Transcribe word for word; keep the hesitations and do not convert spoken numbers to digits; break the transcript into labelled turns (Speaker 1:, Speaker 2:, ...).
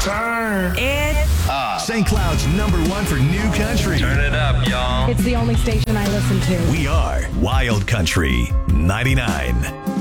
Speaker 1: Turn
Speaker 2: it
Speaker 1: up. Saint Cloud's number one for new country.
Speaker 3: Turn it up, y'all.
Speaker 4: It's the only station I listen to.
Speaker 1: We are Wild Country ninety-nine.